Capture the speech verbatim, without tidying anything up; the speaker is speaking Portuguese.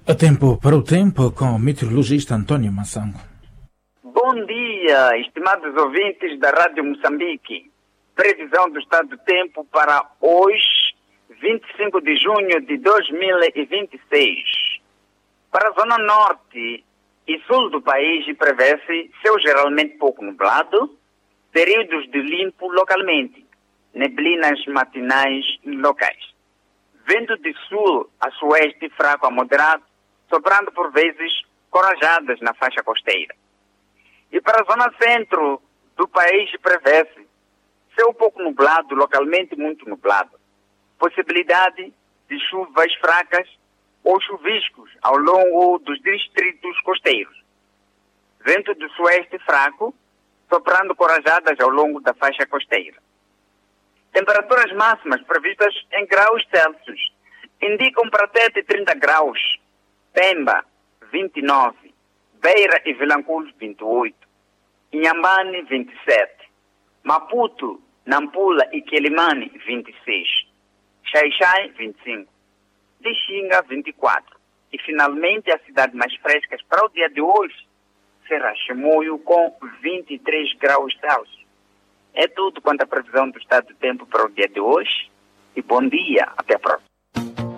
A tempo para o tempo com o meteorologista Antônio Massango. Bom dia, estimados ouvintes da Rádio Moçambique. Previsão do estado do tempo para hoje, vinte e cinco de junho de dois mil e vinte e seis. Para a zona norte e sul do país prevê-se céu geralmente pouco nublado, períodos de limpo localmente, neblinas matinais locais. Vento de sul a sueste fraco a moderado, soprando por vezes corajadas na faixa costeira. E para a zona centro do país prevê-se céu pouco nublado, localmente muito nublado. Possibilidade de chuvas fracas ou chuviscos ao longo dos distritos costeiros. Vento do sueste fraco, soprando corajadas ao longo da faixa costeira. Temperaturas máximas previstas em graus Celsius indicam para Tete trinta graus, Pemba vinte e nove, Beira e Vilanculos vinte e oito, Inhambane vinte e sete, Maputo, Nampula e Quelimane vinte e seis, Xai-Xai vinte e cinco, Lixinga vinte e quatro e finalmente as cidades mais frescas para o dia de hoje será Chimoio com vinte e três graus Celsius. É tudo quanto a previsão do estado do tempo para o dia de hoje e bom dia, até a próxima.